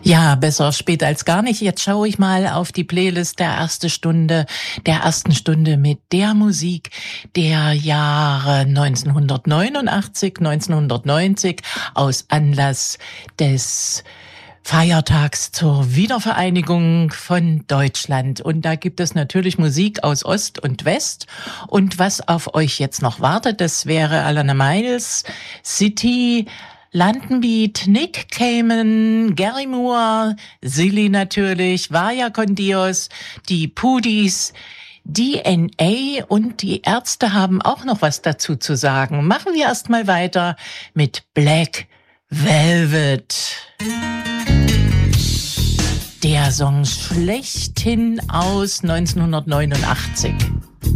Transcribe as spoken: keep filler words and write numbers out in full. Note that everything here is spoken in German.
Ja, besser spät als gar nicht. Jetzt schaue ich mal auf die Playlist der ersten Stunde, der ersten Stunde mit der Musik der Jahre neunzehnhundertneunundachtzig, neunzehnhundertneunzig aus Anlass des Feiertags zur Wiedervereinigung von Deutschland. Und da gibt es natürlich Musik aus Ost und West. Und was auf euch jetzt noch wartet, das wäre Alana Miles, City, London Beat, Nick Cayman, Gary Moore, Silly natürlich, Vaya con Dios, die Pudis, D N A und die Ärzte haben auch noch was dazu zu sagen. Machen wir erstmal weiter mit Black Velvet. Der Song schlechthin aus neunzehnhundertneunundachtzig.